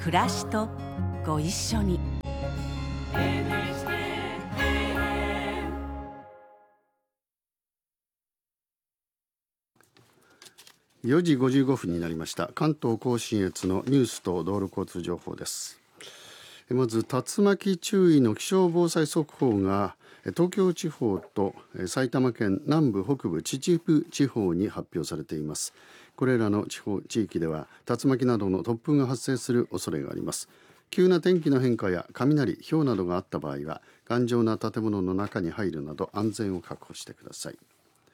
暮らしとご一緒に。 4時55分になりました。関東甲信越のニュースと道路交通情報です。まず竜巻注意の気象防災速報が東京地方と埼玉県南部北部秩父地方に発表されています。これらの地域では竜巻などの突風が発生する恐れがあります。急な天気の変化や雷、雹などがあった場合は頑丈な建物の中に入るなど安全を確保してください。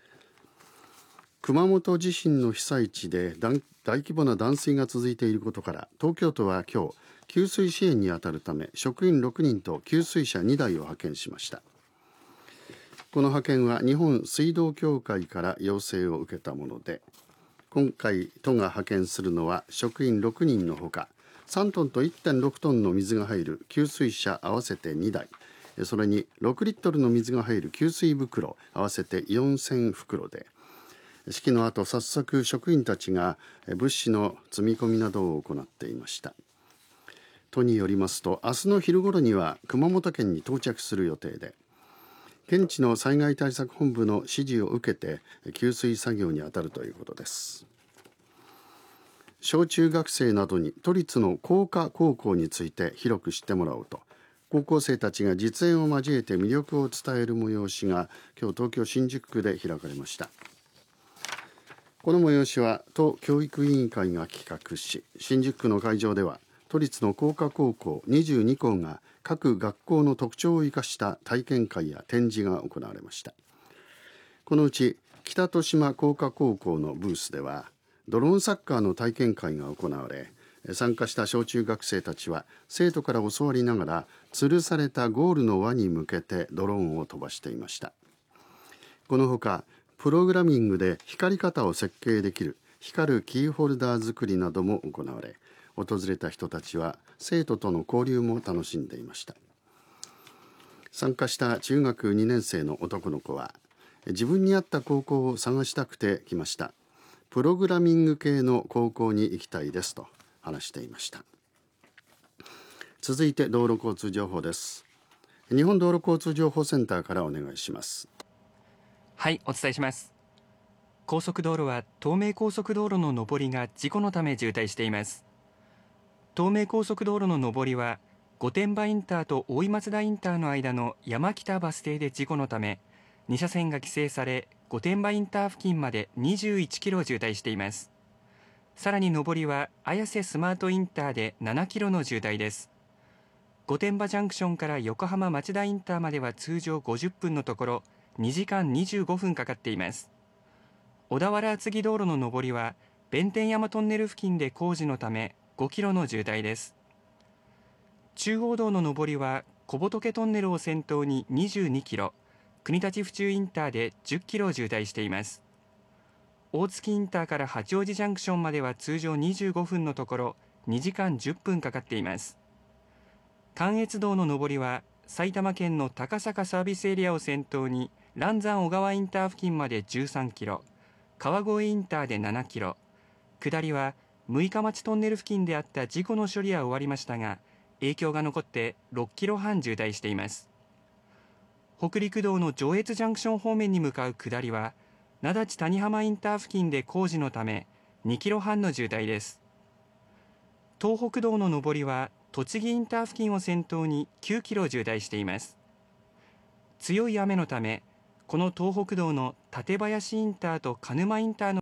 熊本地震の被災地で大規模な断水が続いていることから東京都は今日給水支援に当たるため職員6人と給水車2台を派遣しました。この派遣は日本水道協会から要請を受けたもので、今回都が派遣するのは職員6人のほか3トンと 1.6 トンの水が入る給水車合わせて2台、それに6リットルの水が入る給水袋合わせて4000袋で、式の後早速職員たちが物資の積み込みなどを行っていました。都によりますと明日の昼頃には熊本県に到着する予定で、県知の災害対策本部の指示を受けて給水作業に当たるということです。小中学生などに都立の工科高校について広く知ってもらおうと、高校生たちが実演を交えて魅力を伝える催しが今日東京新宿区で開かれました。この催しは都教育委員会が企画し、新宿区の会場では都立の工科高校22校が各学校の特徴を生かした体験会や展示が行われました。このうち北豊島工科高校のブースではドローンサッカーの体験会が行われ、参加した小中学生たちは生徒から教わりながら吊るされたゴールの輪に向けてドローンを飛ばしていました。このほかプログラミングで光り方を設計できる光るキーホルダー作りなども行われ、訪れた人たちは生徒との交流も楽しんでいました。参加した中学2年生の男の子は、自分に合った高校を探したくて来ました。プログラミング系の高校に行きたいですと話していました。続いて道路交通情報です。日本道路交通情報センターからお願いします。 はい、お伝えします。高速道路は東名高速道路の上りが事故のため渋滞しています。東名高速道路の上りは御殿場インターと大井松田インターの間の山北バス停で事故のため2車線が規制され、御殿場インター付近まで21キロ渋滞しています。さらに上りは綾瀬スマートインターで7キロの渋滞です。御殿場ジャンクションから横浜町田インターまでは通常50分のところ2時間25分かかっています。小田原厚木道路の上りは弁天山トンネル付近で工事のため5キロの渋滞です。中央道の上りは小仏トンネルを先頭に22キロ、国立府中インターで10キロ渋滞しています。大月インターから八王子ジャンクションまでは通常25分のところ2時間10分かかっています。関越道の上りは埼玉県の高坂サービスエリアを先頭に嵐山小川インター付近まで13キロ、川越インターで7キロ、下りは六日町トンネル付近であった事故の処理は終わりましたが影響が残って6キロ半渋滞しています。北陸道の上越ジャンクション方面に向かう下りは名立谷浜インター付近で工事のため2キロ半の渋滞です。東北道の上りは栃木インター付近を先頭に9キロ渋滞しています。強い雨のためこの東北道の館林インターと鹿沼インターの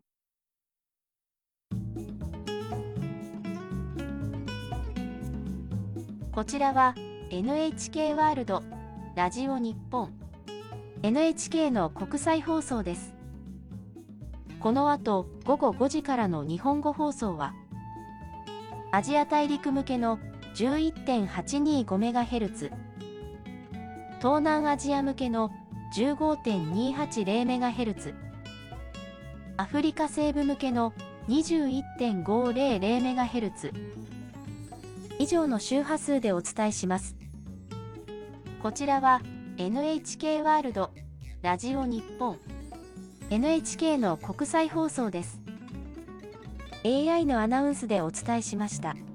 こちらは NHK ワールドラジオ日本 NHK の国際放送です。この後午後5時からの日本語放送はアジア大陸向けの 11.825MHz、 東南アジア向けの 15.280MHz、 アフリカ西部向けの 21.500MHz 以上の周波数でお伝えします。こちらは NHK ワールドラジオ日本 NHK の国際放送です。AI のアナウンスでお伝えしました。